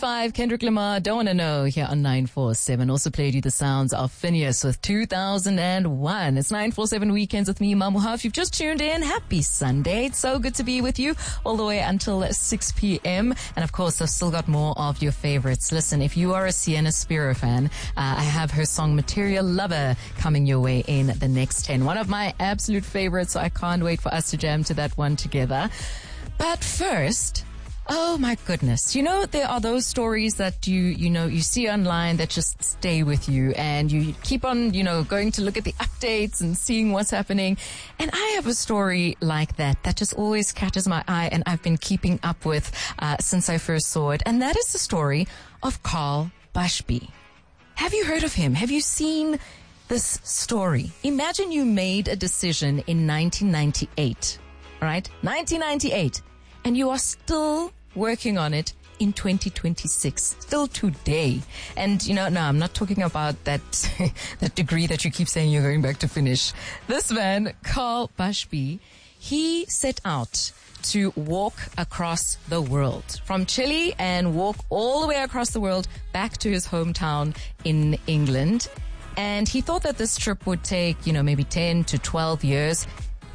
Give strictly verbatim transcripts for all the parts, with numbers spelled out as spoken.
five, Kendrick Lamar, Don't Wanna Know, here on nine four seven. Also played you the sounds of Phineas with two thousand one. It's nine four seven Weekends with me, Mamuha. If you've just tuned in, happy Sunday. It's so good to be with you all the way until six p.m. And of course, I've still got more of your favorites. Listen, if you are a Sienna Spiro fan, uh, I have her song Material Lover coming your way in the next ten. One of my absolute favorites, so I can't wait for us to jam to that one together. But first, oh my goodness. You know, there are those stories that you, you know, you see online that just stay with you and you keep on, you know, going to look at the updates and seeing what's happening. And I have a story like that that just always catches my eye and I've been keeping up with, uh, since I first saw it. And that is the story of Carl Bushby. Have you heard of him? Have you seen this story? Imagine you made a decision in nineteen ninety-eight, right? nineteen ninety-eight. And you are still working on it in twenty twenty-six, still today. And, you know, no, I'm not talking about that that degree that you keep saying you're going back to finish. This man, Carl Bushby, he set out to walk across the world from Chile and walk all the way across the world back to his hometown in England. And he thought that this trip would take, you know, maybe ten to twelve years.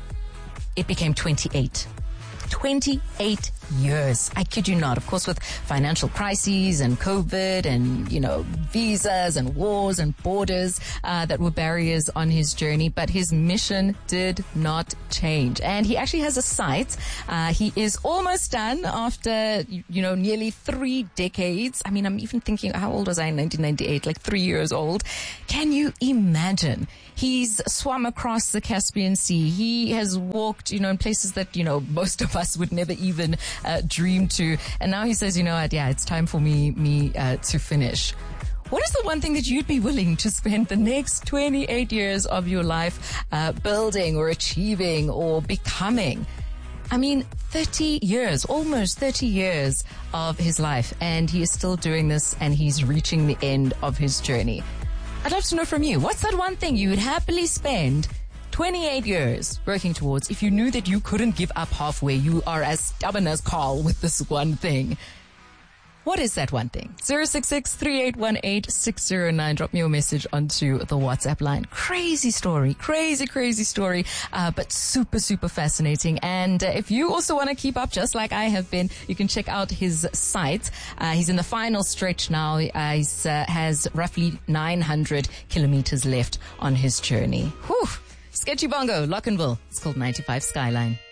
It became twenty-eight. twenty-eight years. I kid you not. Of course, with financial crises and COVID and, you know, visas and wars and borders uh, that were barriers on his journey. But his mission did not change. And he actually has a site. Uh, he is almost done after, you know, nearly three decades. I mean, I'm even thinking, how old was I in nineteen ninety-eight? Like three years old. Can you imagine? He's swum across the Caspian Sea. He has walked, you know, in places that, you know, most of us would never even uh, dream to. And now he says, you know what, yeah, it's time for me, me uh, to finish. What is the one thing that you'd be willing to spend the next twenty-eight years of your life uh, building or achieving or becoming? I mean, thirty years, almost thirty years of his life. And he is still doing this and he's reaching the end of his journey. I'd love to know from you, what's that one thing you would happily spend twenty-eight years working towards if you knew that you couldn't give up halfway? You are as stubborn as Carl with this one thing. What is that one thing? zero six six, three eight one eight, six zero nine. Drop me a message onto the WhatsApp line. Crazy story. Crazy, crazy story. Uh, but super, super fascinating. And uh, if you also want to keep up just like I have been, you can check out his site. Uh, he's in the final stretch now. Uh, he uh, has roughly nine hundred kilometers left on his journey. Whew. Sketchy Bongo, Lockenville. It's called ninety-five Skyline.